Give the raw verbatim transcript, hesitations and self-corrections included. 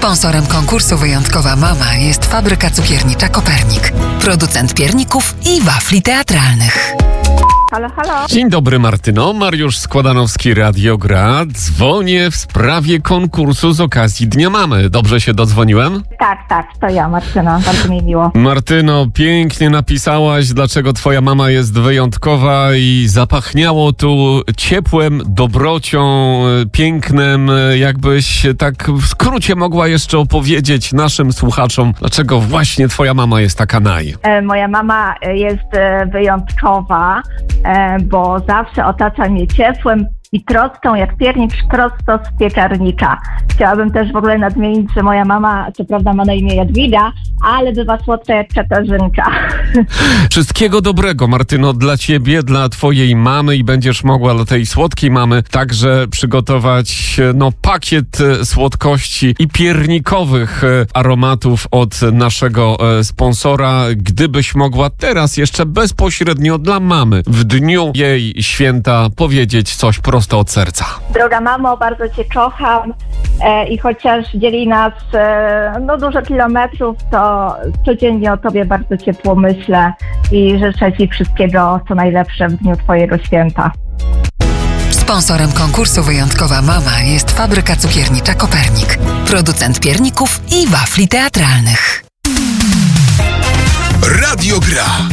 Sponsorem konkursu Wyjątkowa Mama jest Fabryka Cukiernicza Kopernik, producent pierników i wafli teatralnych. Halo, halo. Dzień dobry, Martyno. Mariusz Składanowski, Radio Gra. Dzwonię w sprawie konkursu z okazji Dnia Mamy. Dobrze się dodzwoniłem? Tak, tak, to ja, Martyna. Bardzo mi miło. Martyno, pięknie napisałaś, dlaczego twoja mama jest wyjątkowa i zapachniało tu ciepłem, dobrocią, pięknem. Jakbyś tak w skrócie mogła jeszcze opowiedzieć naszym słuchaczom, dlaczego właśnie twoja mama jest taka naj. E, moja mama jest e, wyjątkowa, e, bo zawsze otacza mnie ciepłem i troską, jak piernik prosto z piekarnika. Chciałabym też w ogóle nadmienić, że moja mama, co prawda ma na imię Jadwiga, ale bywa słodka jak Katarzynka. Wszystkiego dobrego, Martyno, dla ciebie, dla twojej mamy i będziesz mogła dla tej słodkiej mamy także przygotować no, pakiet słodkości i piernikowych aromatów od naszego sponsora. Gdybyś mogła teraz jeszcze bezpośrednio dla mamy w dniu jej święta powiedzieć coś prosto od serca. Droga mamo, bardzo cię kocham e, i chociaż dzieli nas e, no dużo kilometrów, to codziennie o tobie bardzo ciepło myślę i życzę ci wszystkiego, co najlepsze w dniu twojego święta. Sponsorem konkursu Wyjątkowa Mama jest Fabryka Cukiernicza Kopernik, producent pierników i wafli teatralnych. Radio Gra.